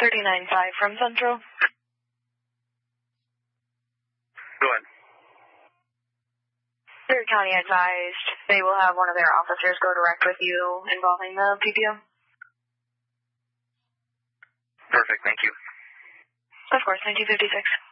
39.5 from Central. Go ahead. Third County advised they will have one of their officers go direct with you involving the PPO. Perfect, thank you. Of course, 1956.